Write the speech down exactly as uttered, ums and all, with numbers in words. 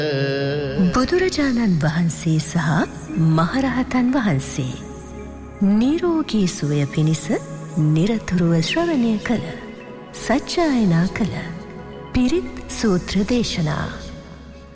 බුදුරජාණන් වහන්සේ සහ මහරහතන් වහන්සේ නිරෝගී සුවය පිණිස නිරතුරුව ශ්‍රවණය කළ සජ්ජායනා කළ පිරිත් සූත්‍ර දේශනා